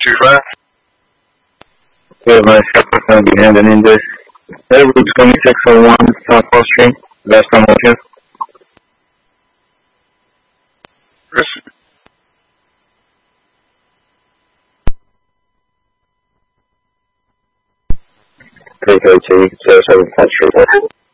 25. Okay, my shopper's going to be handling this. Route 2601 South Wall Street. That's from Ocean. Okay, 32, 07 Street.